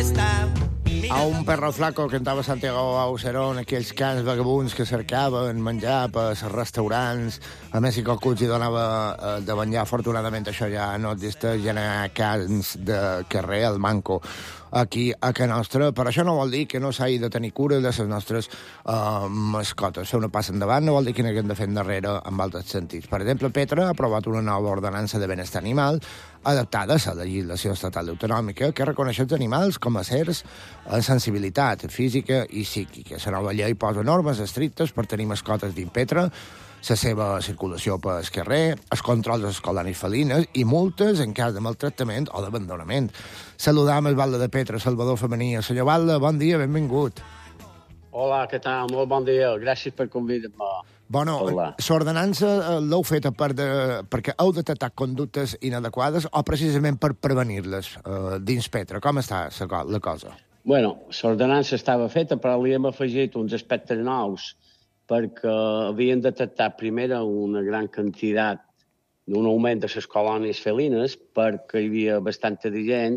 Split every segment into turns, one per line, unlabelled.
A un perro flaco cantava Santiago Auserón, aquells cants vagabunds que cercaven menjar per als restaurants. A més, si qualcú hi donava de menjar, afortunadament això ja no existeix, ja no hi ha cants de carrer, el manco, aquí a casa nostra. Per això no vol dir que no s'hagi de tenir cura de les nostres mascotes. Fer una passa endavant no vol dir que n'haguem de fer endarrere en altres sentits. Per exemple, Petra ha aprovat una nova ordenança de benestar animal adaptada a la legislació estatal autonòmica que reconeix els animals com a éssers amb sensibilitat física i psíquica. La nova llei posa normes estrictes per tenir mascotes dins Petra, la seva circulació pel carrer, els controls de les colònies felines i multes en cas de maltractament o d'abandonament. Saludam el Valde de Petra, Salvador Femení. Senyor Valde, bon dia, benvingut.
Hola, què tal? Molt bon dia. Gràcies per convidar-me.
Bueno, l'ordenança l'heu feta perquè heu detectat conductes inadequades o precisament per prevenir-les dins Petra? Com està la cosa?
Bueno, l'ordenança estava feta, però li hem afegit uns aspectes nous perquè havien detectat primer una gran quantitat d'un augment de les colònies felines perquè hi havia bastanta de gent,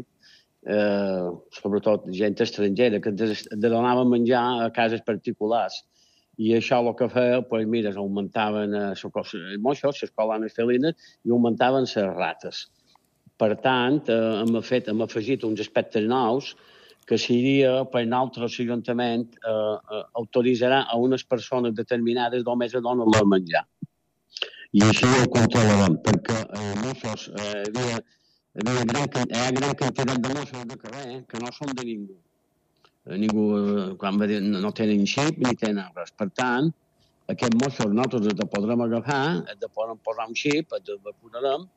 sobretot gent estrangera, que donava menjar a cases particulars. I això el que feia, doncs mira, augmentaven els moixos, les colònies felines, i augmentaven les rates. Per tant, hem afegit uns aspectes nous que seria, per nosaltres, l'Ajuntament autoritzarà a unes persones determinades només a donar-los menjar. I així ho controlarem, perquè moixos, hi ha gran quantitat de moixos de carrer que no són de ningú. Ningú, quan va dir, no tenen xip ni tenen res. Per tant, aquests moixos nosaltres els podrem agafar, els podrem posar un xip, els vacunarem,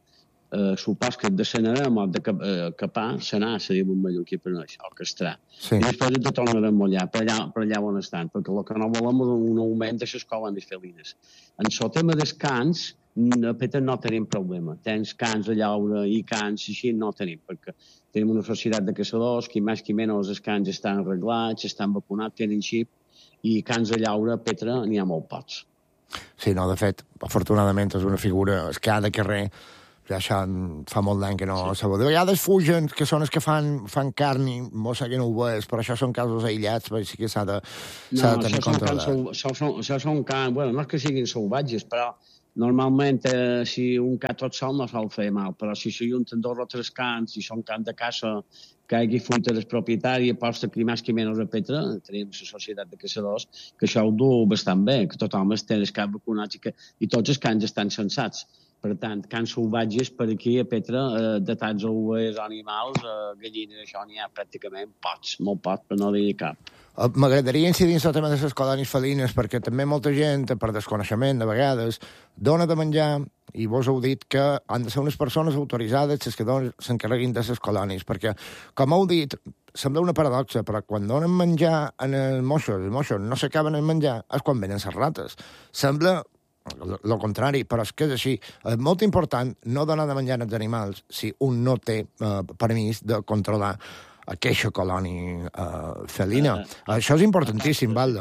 supos que els decenarem o de capar, sanar, se diu un mallorquí per això, o castrar. Sí. I després els tornarem a mullar, per allà on estan, perquè el que no volem és un augment de les colònies felines. En el tema dels cans, a Petra no tenim problema. Tens cans de llaure i cans, així no tenim, perquè tenim una societat de caçadors, qui més qui menys els cans estan arreglats, estan vacunats, tenen xip, i cans de llaure a Petra n'hi ha molt pocs.
Sí, no, de fet, afortunadament és una figura, és que de carrer, ja això fa molt d'any que no se veu. De vegades fugen, que són els que fan carn i mos que no ho veus, però això són casos aïllats, perquè sí que s'ha de tenir controlat.
Això són cans, bueno, no és que siguin salvatges, però normalment, si un ca tot sol no sol fer mal, però si s'ajunten 2 o 3 cans, si són cans de caça, que hi hagi fruita del propietari, aposta que més que menys a Petra, tenim la societat de caçadors, que això ho du bastant bé, que tothom té els cans vacunats i tots els cans estan censats. Per tant, cans salvatges per aquí a Petra, datats a overs, animals, gallines, això n'hi ha pràcticament pocs, molt pocs, però no dir cap.
M'agradaria incidir en el tema de les colònies felines, perquè també molta gent, per desconeixement, de vegades, dona de menjar, i vos heu dit que han de ser unes persones autoritzades les que s'encarreguin de les colònies, perquè, com heu dit, sembla una paradoxa, però quan donen menjar als moixos no s'acaben el menjar, és quan venen les rates. Sembla el contrari, però és que és així. És molt important no donar de menjar als animals si un no té permís de controlar aquesta colònia felina. Això és importantíssim, Valde.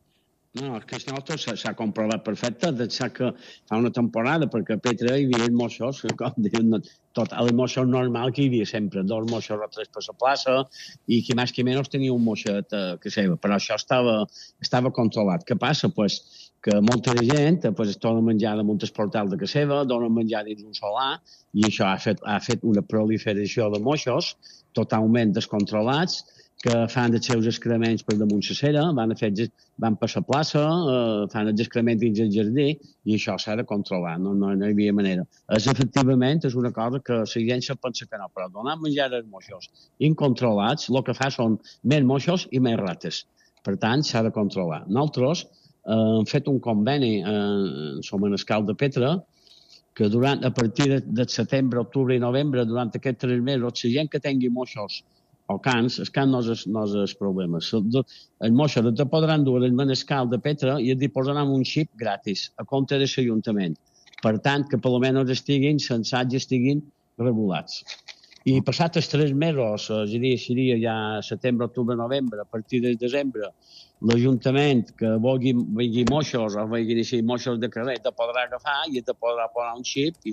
No, és que això s'ha comprovat perfecte, deixar que fa una temporada, perquè a Petra hi havia moixos, com diuen, tot el moixos normal que hi havia sempre, 2 moixos o 3 per la plaça, i qui més que menys tenia un moixet que seva, però això estava controlat. Què passa? Pues que molta gent es torna a menjar damunt el portal de casa seva, dona menjar dins un solar, i això ha fet una proliferació de moixos totalment descontrolats, que fan els seus excrements per damunt la cera, van per la plaça, fan els excrements dins el jardí, i això s'ha de controlar, no hi havia manera. Efectivament, és una cosa que la gent se pensa que no, però donar menjar als moixos incontrolats, el que fa són més moixos i més rates. Per tant, s'ha de controlar. Nosaltres hem fet un conveni, som en Escal de Petra, que a partir de setembre, octubre i novembre, durant aquests 3 mesos, la gent que tingui moixos o cans, el can no és el problema. Els moixos te podran dur al Menescal de Petra i et posaran un xip gratis a compte de l'Ajuntament. Per tant, que per almenys estiguin censats i estiguin regulats. I passats els 3 mesos, és a dir, seria ja setembre, octubre, novembre, a partir de desembre, l'Ajuntament que vulgui moixos o vulgui moixos de carrer te podrà agafar i te podrà posar un xip i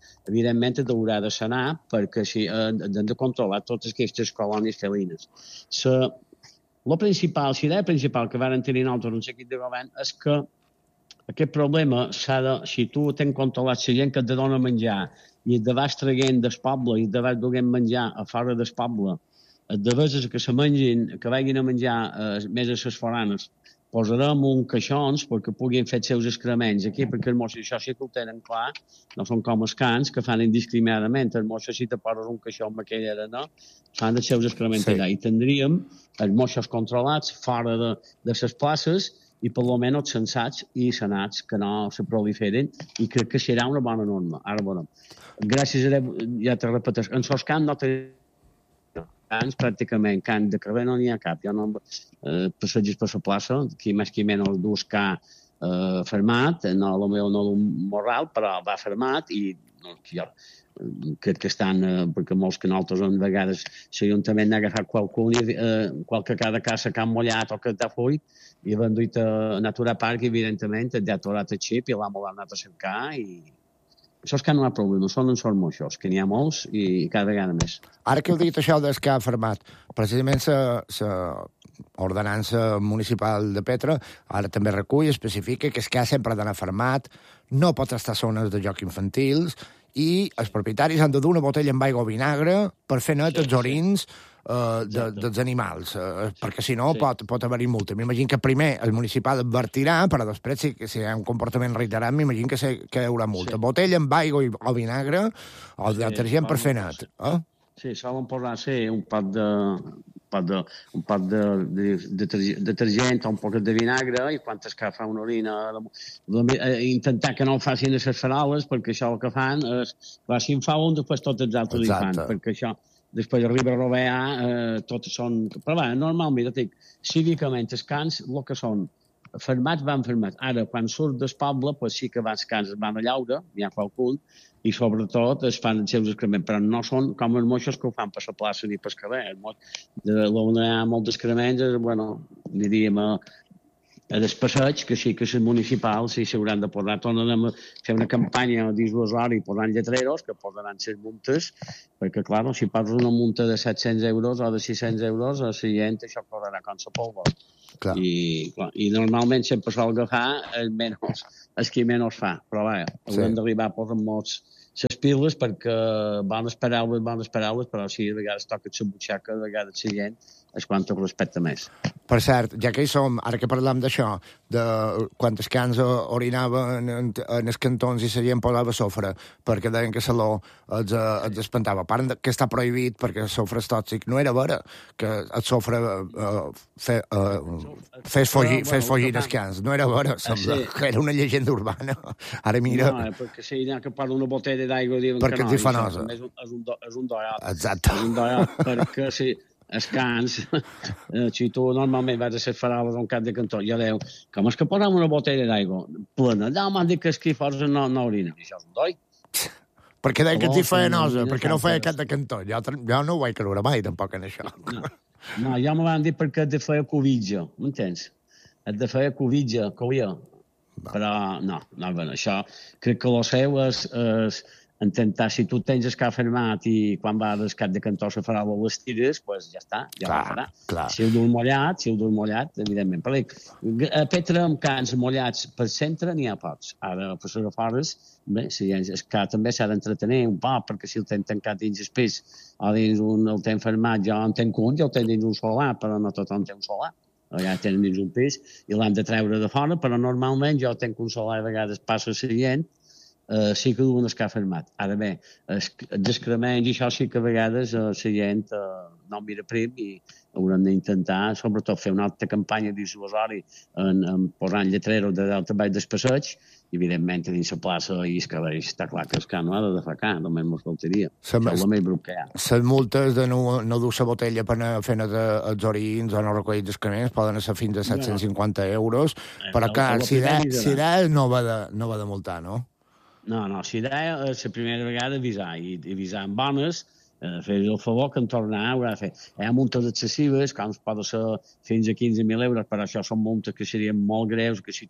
evidentment haurà de sanar perquè així han de controlar totes aquestes colònies felines. La idea principal que van tenir nosaltres en l'equip de govern és que aquest problema si tu tens controlat la gent que et dona menjar i et vas traient del poble i et vas duent menjar a fora del poble, de vegades que se mengin, que vagin a menjar més a les foranes, posarem un caixons perquè puguin fer els seus excrements aquí, perquè els mossos això sí que ho tenen clar, no són com els cans que fan indiscriminadament, els mossos si te poses un caixó amb aquella arena, fan els seus excrements allà. I tindríem els mossos controlats fora de les places i per almenys censats i sanats que no se proliferen i crec que serà una bona norma. Ara, bueno, gràcies a Déu, ja te repeteixo, en sos camp no té cants, pràcticament, cant de carrer no n'hi ha cap. Hi ha passatges per la plaça, qui més qui menys dus que ha fermat, no d'un morral, però va fermat i crec que estan, perquè molts que nosaltres en vegades l'Ajuntament n'ha agafat qualque cada casa que han mullat o que t'ha fuit i l'han duit a Natura Park i evidentment ha aturat el xip i l'ha anat a cercar i això és que no hi ha problema, són uns moixos, que n'hi ha molts i cada vegada més.
Ara que heu dit això del que ha fermat, precisament la ordenança municipal de Petra ara també recull, especifica que el que sempre ha d'anar fermat, no pot estar a zones de joc infantils i els propietaris han de dur una botella amb aigua o vinagre per fer net els orins dels animals, perquè si no pot haver-hi multa. M'imagino que primer el municipal advertirà, però després, si hi ha un comportament reiterat, m'imagino que hi haurà multa. Botella amb aigua o vinagre o detergent per fer net.
Sí, solen posar un pot de detergent o un poc de vinagre i quan es fa una orina intentar que no ho facin a les faroles perquè això el que fan és si en fa un després tots els altres hi fan perquè això després arriba a rovear tots són... Però bé, normalment, dic, cívicament els cans el que són fermats van fermats. Ara, quan surt del poble, pues sí que els cans es van a llaure, hi ha qualcun, i sobretot es fan els seus excrements, però no són com els moixos que ho fan per la plaça ni per carrer. On hi ha molts excrements, bueno, diríem a despasseig, que sí que els municipals sí s'hauran de posar. Tornem a fer una campanya dissuasòria posant lletreros que posaran les multes, perquè, clar, si poses una multa de 700 euros o de 600 euros, a la gent això correrà com la pólvora. I normalment sempre sol agafar el qui menys fa, però bé, haurem d'arribar a posar molts les piles perquè bones paraules, però sí, a vegades toca la butxaca, a vegades la gent és quan ho respecta més.
Per cert, ja que hi som, ara que parlam d'això, de quantes cans orinaven en els cantons i la gent posava sofre, perquè deien que l'olor els espantava. A part que està prohibit perquè el sofre és tòxic, no era vera que el sofre fes fugir els cans. No era vera, que era una llegenda urbana. Ara mira...
No, perquè si hi ha que parla una botella d'aigua i diuen
que no,
és un doiat.
Exacte.
És un doiat, perquè si... Els cans, si tu normalment vas a les faroles a un cap de cantó, ja deu, com és que posem una botella d'aigua plena? No, m'han dit que els qui força no orinen. Això és un doi.
Perquè deia que t'hi feia nosa, perquè no feia cap de cantó. Jo no ho vaig creure mai, tampoc, en això.
No, ja me l'han dit perquè et de feia covitja, m'entens? Et de feia covitja, però no, això crec que el seu és intentar, si tu tens el cap fermat i quan va al cap de cantó se farà les tires, doncs ja està, ja ho farà. Si ho dur mullat, evidentment. Però a Petra, amb cans mullats per centre, n'hi ha pocs. Ara, per les afores, bé, que també s'ha d'entretenir un poc, perquè si el tens tancat dins el pis o dins el tens fermat, jo en tenc un, jo el tenc dins un solar, però no tothom té un solar. Ja tenen dins un pis i l'han de treure de fora, però normalment jo tenc un solar i a vegades passo a la sí que duen el que ha fermat. Ara bé, els excrements i això sí que a vegades la gent no mira prim i haurem d'intentar, sobretot, fer una altra campanya dissuasòria posant lletreros de delta baix del passeig i, evidentment, dins la plaça i el carrer. Està clar que el que no ha de defecar, només m'ho faltaria. Això és el més brut que hi ha.
Les multes de no dur la botella per anar fent els orins o no recollir els excrements poden ser fins a 750 euros, però clar, si d'ell no va de multar, no?
No, si deia la primera vegada avisar, i avisar amb bones, fer el favor que en tornar haurà de fer. Hi ha multes excessives, que poden ser fins a 15.000 euros, però això són multes que serien molt greus, que si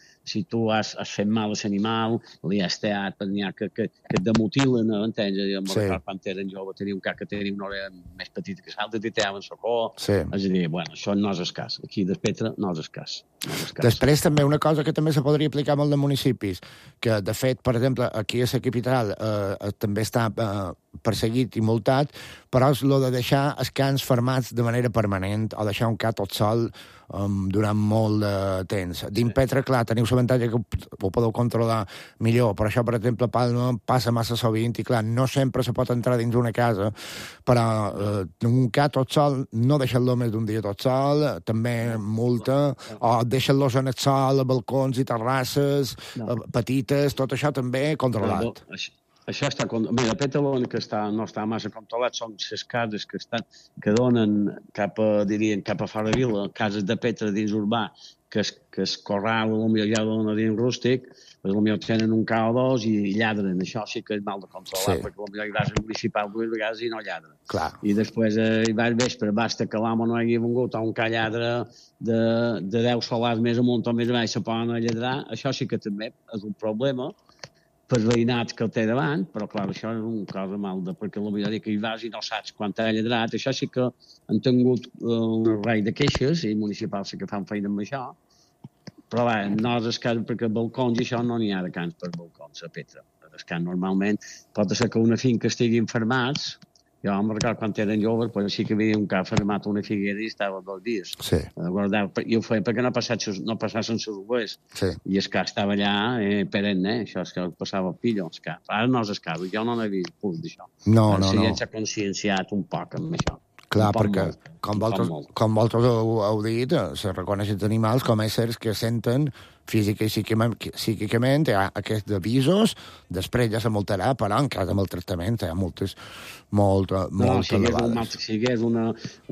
tu has fet mal a l'animal, li has teat, n'hi ha que et demutilen, entens?
Sí.
Quan eren jove tenia un cap que tenia una orella més petita que l'altra, i teaven socor.
Sí.
És a dir, bueno, això no és escàs. Aquí de Petra no és escàs.
Després també una cosa que també se podria aplicar molt de municipis, que de fet, per exemple, aquí a la capital també està perseguit i multat, però és el de deixar els cans fermats de manera permanent o deixar un ca tot sol durant molt de temps. Dins Petra, clar, teniu l'avantatge que ho podeu controlar millor, però això, per exemple, a Palma passa massa sovint i, clar, no sempre se pot entrar dins una casa, però un ca tot sol, no deixar-lo més d'un dia tot sol, també multa, o deixar-los en el sol, a balcons i terrasses, petites, tot això també controlat.
Això està... Mira, Petra l'únic que no està massa controlat són les cases que donen cap a fora de vila, cases de Petra dins urbà, que es corral potser ja dona dins rústic, potser tenen un ca o dos i lladren. Això sí que és mal de controlar, perquè potser hi vas al municipal 2 vegades i no lladren.
Clar.
I després hi va al vespre, basta que l'amo no hagi vingut a un ca lladre de 10 solars més amunt o més avall, se poden a lladrar. Això sí que també és un problema per veïnats que el té davant, però clar, això és una cosa malda, perquè potser que hi vas i no saps quan t'ha lladrat. Això sí que han tingut un rei de queixes, i municipals sí que fan feina amb això, però va, no és escàs, perquè balcons i això no n'hi ha de cans per balcons a Petra. És que normalment pot ser que una finca estigui enfermats. Jo em recordo quan eren joves, pues sí que havia un cap fermat una figuera i estava 2 dies.
Sí.
I ho feia perquè no passassen els overs.
Sí.
I el cap estava allà perenne, això és que passava el pillo, el cap. Ara no és el cap, jo no n'he vist pur d'això.
No.
Ja s'ha conscienciat un poc amb això.
Clar, perquè, com vosaltres heu dit, se reconeixen animals com éssers que senten física i psíquicament, hi ha aquests avisos, després ja se multarà, però en cas de maltractament hi ha multes molt elevades.
Si hi hagués una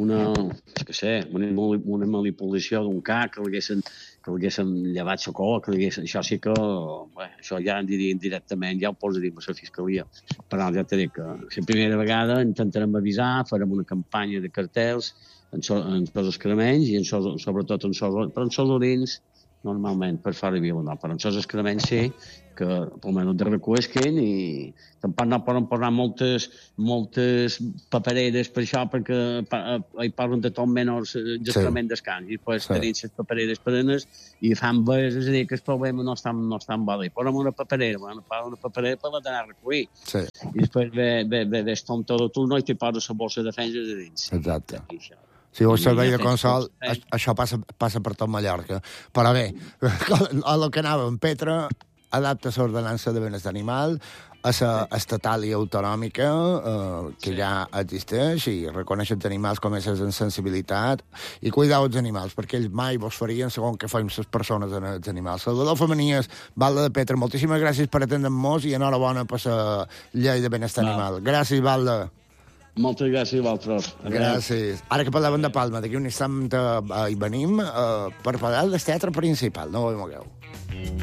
manipulació d'un ca, que l'haguessin llevat la cova, això sí que, això ja en diria indirectament, ja ho posaríem a la fiscalia. Però ja t'he dit que la primera vegada intentarem avisar, farem una campanya de cartells en els excremenys i sobretot en els orins, normalment per fora de vila no, però en els excremenys sí, que almenys de recuesquen i tampoc no poden posar moltes papereres per això, perquè hi posen de tot menys excrement d'escans i després tenim les papereres plenes i fan bes, és a dir, que el problema no és tan bo. Posa'm una paperera per la d'anar a recollir.
Sí.
I després ve tot de turno i t'hi poses la bossa de fenges a dins.
Exacte. Si vols servei de consol, això passa per tot Mallorca. Però bé, el que anava en Petra adapta l'ordenança de benestar animal a la estatal i autonòmica que ja existeix i reconeix els animals com a éssers en sensibilitat i cuidar els animals, perquè ells mai vos farien segons que fem les persones en els animals. Salvador Femenies, Valda de Petra, moltíssimes gràcies per atendre'ns i enhorabona per la llei de benestar animal. Gràcies, Valda.
Moltes gràcies a vosaltres.
Gràcies. Ara que parlàvem de Palma, d'aquí un instant hi venim per parlar del teatre principal. No ho mogueu.